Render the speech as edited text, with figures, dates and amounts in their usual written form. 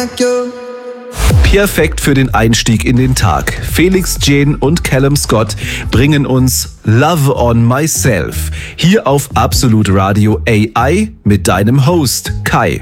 like you. Perfekt für den Einstieg in den Tag. Felix Jaehn und Callum Scott bringen uns Love on Myself. Hier auf Absolut Radio AI mit deinem Host Kai.